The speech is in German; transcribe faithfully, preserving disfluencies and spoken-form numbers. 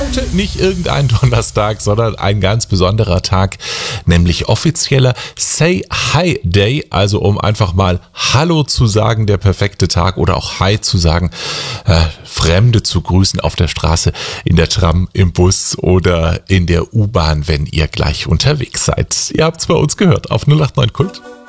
Heute nicht irgendein Donnerstag, sondern ein ganz besonderer Tag, nämlich offizieller Say Hi Day, also um einfach mal Hallo zu sagen, der perfekte Tag, oder auch Hi zu sagen, äh, Fremde zu grüßen auf der Straße, in der Tram, im Bus oder in der U-Bahn, wenn ihr gleich unterwegs seid. Ihr habt's bei uns gehört auf null acht neun Kult.